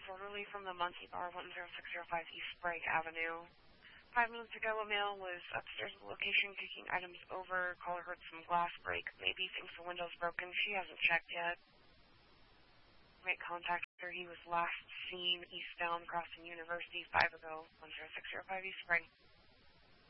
disorderly from the Monkey Bar, 10605 East Sprague Avenue. 5 minutes ago, a male was upstairs at the location kicking items over. Caller heard some glass break. Maybe thinks the window's broken. She hasn't checked yet. Make contact her. He was last seen eastbound crossing University 5 ago, 10605 East Sprague.